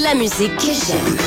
la musique que j'aime.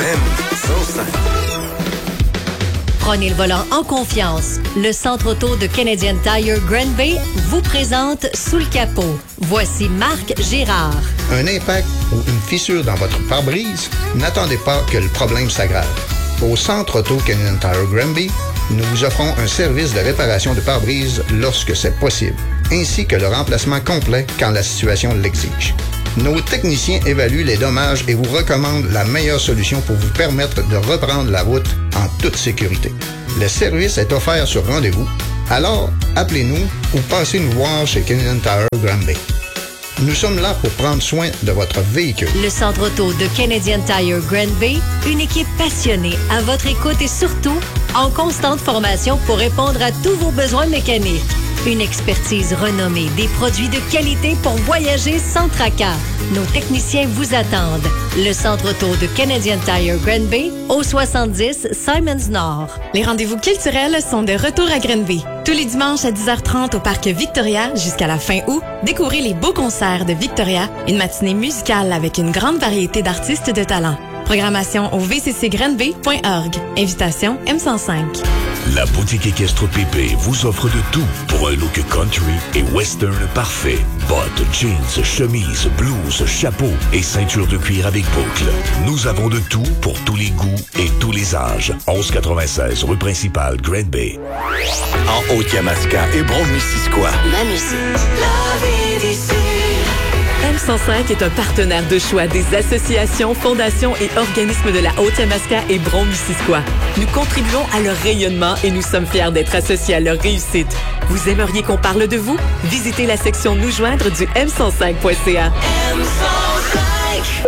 Prenez le volant en confiance. Le centre auto de Canadian Tire Grand Bay vous présente Sous le capot. Voici Marc Girard. Un impact ou une fissure dans votre pare-brise? N'attendez pas que le problème s'aggrave. Au centre auto Canadian Tire Grand Bay, nous vous offrons un service de réparation de pare-brise lorsque c'est possible, ainsi que le remplacement complet quand la situation l'exige. Nos techniciens évaluent les dommages et vous recommandent la meilleure solution pour vous permettre de reprendre la route en toute sécurité. Le service est offert sur rendez-vous, alors appelez-nous ou passez nous voir chez Canadian Tire Grand Bay. Nous sommes là pour prendre soin de votre véhicule. Le centre auto de Canadian Tire Grand Bay, une équipe passionnée à votre écoute et surtout en constante formation pour répondre à tous vos besoins mécaniques. Une expertise renommée, des produits de qualité pour voyager sans tracas. Nos techniciens vous attendent. Le centre auto de Canadian Tire Grand Bay, au 70 Simons Nord. Les rendez-vous culturels sont de retour à Granby. Tous les dimanches à 10h30 au Parc Victoria jusqu'à la fin août, découvrez les beaux concerts de Victoria, une matinée musicale avec une grande variété d'artistes de talent. Programmation au vccgranby.org. Invitation M105. La boutique équestre Pépé vous offre de tout pour un look country et western parfait. Bottes, jeans, chemises, blouses, chapeaux et ceinture de cuir avec boucles. Nous avons de tout pour tous les goûts et tous les âges. 1196 rue principale, Grand Bay. En Haute-Yamaska et Brome-Missisquoi. Ma musique. La vie d'ici. M105 est un partenaire de choix des associations, fondations et organismes de la Haute-Yamaska et Brome-Missisquoi. Nous contribuons à leur rayonnement et nous sommes fiers d'être associés à leur réussite. Vous aimeriez qu'on parle de vous? Visitez la section Nous joindre du m105.ca. M105.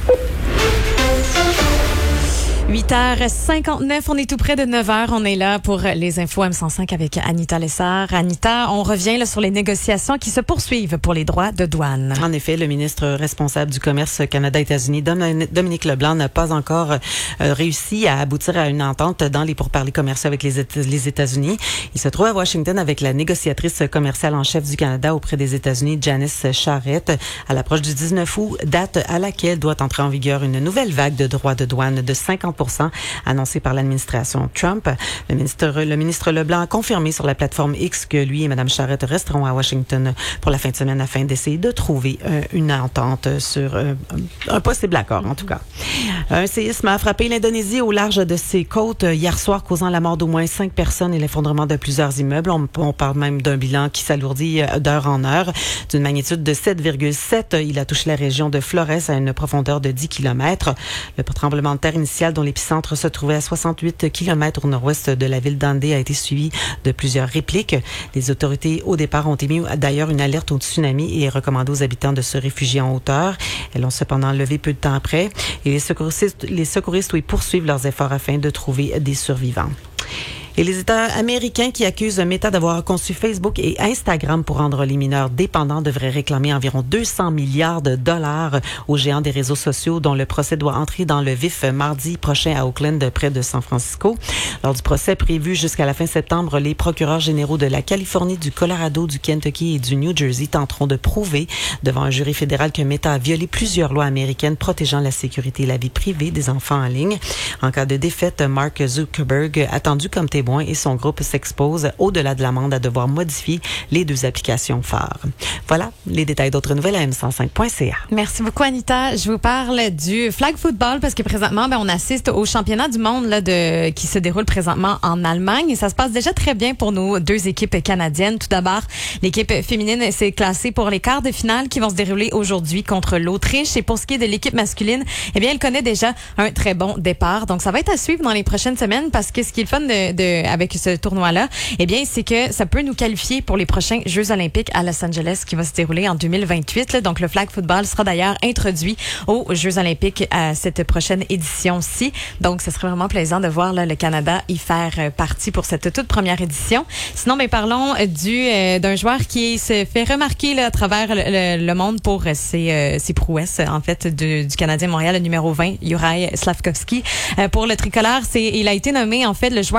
8h59, on est tout près de 9h. On est là pour les infos M105 avec Anita Lessard. Anita, on revient là sur les négociations qui se poursuivent pour les droits de douane. En effet, le ministre responsable du commerce Canada-États-Unis, Dominique Leblanc, n'a pas encore réussi à aboutir à une entente dans les pourparlers commerciaux avec les États-Unis. Il se trouve à Washington avec la négociatrice commerciale en chef du Canada auprès des États-Unis, Janice Charette, à l'approche du 19 août, date à laquelle doit entrer en vigueur une nouvelle vague de droits de douane de 50% annoncé par l'administration Trump. Le ministre Leblanc a confirmé sur la plateforme X que lui et Mme Charette resteront à Washington pour la fin de semaine afin d'essayer de trouver une entente sur un possible accord, en tout cas. Un séisme a frappé l'Indonésie au large de ses côtes hier soir, causant la mort d'au moins 5 personnes et l'effondrement de plusieurs immeubles. On parle même d'un bilan qui s'alourdit d'heure en heure. D'une magnitude de 7,7, il a touché la région de Flores à une profondeur de 10 km. Le tremblement de terre initial dont l'épicentre se trouvait à 68 km au nord-ouest de la ville d'Andé a été suivi de plusieurs répliques. Les autorités, au départ, ont émis d'ailleurs une alerte au tsunami et recommandé aux habitants de se réfugier en hauteur. Elles l'ont cependant levé peu de temps après. Et les secouristes poursuivent leurs efforts afin de trouver des survivants. Et les États américains qui accusent Meta d'avoir conçu Facebook et Instagram pour rendre les mineurs dépendants devraient réclamer environ 200 milliards de dollars aux géants des réseaux sociaux dont le procès doit entrer dans le vif mardi prochain à Oakland, près de San Francisco. Lors du procès prévu jusqu'à la fin septembre, les procureurs généraux de la Californie, du Colorado, du Kentucky et du New Jersey tenteront de prouver devant un jury fédéral que Meta a violé plusieurs lois américaines protégeant la sécurité et la vie privée des enfants en ligne. En cas de défaite, Mark Zuckerberg, attendu comme témoin, et son groupe s'expose au-delà de l'amende à devoir modifier les 2 applications phares. Voilà les détails d'autres nouvelles à m105.ca. Merci beaucoup, Anita. Je vous parle du flag football parce que présentement, on assiste au championnat du monde là, qui se déroule présentement en Allemagne et ça se passe déjà très bien pour nos 2 équipes canadiennes. Tout d'abord, l'équipe féminine s'est classée pour les quarts de finale qui vont se dérouler aujourd'hui contre l'Autriche. Et pour ce qui est de l'équipe masculine, eh bien, elle connaît déjà un très bon départ. Donc, ça va être à suivre dans les prochaines semaines parce que ce qui est le fun avec ce tournoi-là, eh bien, c'est que ça peut nous qualifier pour les prochains Jeux olympiques à Los Angeles qui va se dérouler en 2028. Là. Donc, le flag football sera d'ailleurs introduit aux Jeux olympiques à cette prochaine édition-ci. Donc, ce serait vraiment plaisant de voir là, le Canada y faire partie pour cette toute première édition. Sinon, parlons d'un joueur qui se fait remarquer là, à travers le monde pour ses prouesses, en fait, du Canadien Montréal, le numéro 20, Juraj Slafkovský. Pour le tricolore, il a été nommé, en fait, le joueur slovaque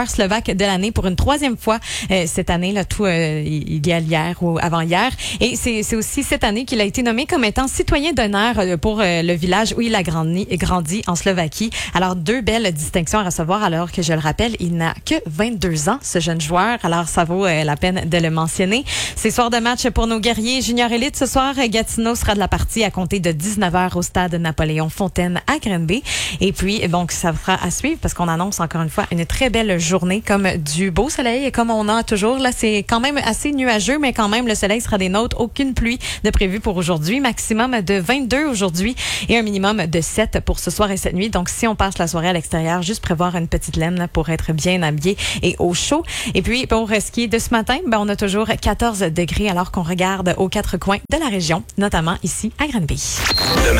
Québec de l'année pour une 3e fois cette année, là, tout il y a hier ou avant-hier. Et c'est aussi cette année qu'il a été nommé comme étant citoyen d'honneur pour le village où il a grandi en Slovaquie. Alors, 2 belles distinctions à recevoir, alors que je le rappelle, il n'a que 22 ans, ce jeune joueur. Alors, ça vaut la peine de le mentionner. C'est soir de match pour nos guerriers junior élite. Ce soir, Gatineau sera de la partie à compter de 19h au stade Napoléon Fontaine à Granby. Et puis, donc, ça fera à suivre parce qu'on annonce encore une fois une très belle journée comme du beau soleil, comme on a toujours. Là, c'est quand même assez nuageux, mais quand même, le soleil sera des nôtres. Aucune pluie de prévue pour aujourd'hui. Maximum de 22 aujourd'hui et un minimum de 7 pour ce soir et cette nuit. Donc, si on passe la soirée à l'extérieur, juste prévoir une petite laine là, pour être bien habillé et au chaud. Et puis, pour ce qui est de ce matin, on a toujours 14 degrés alors qu'on regarde aux 4 coins de la région, notamment ici à Granby.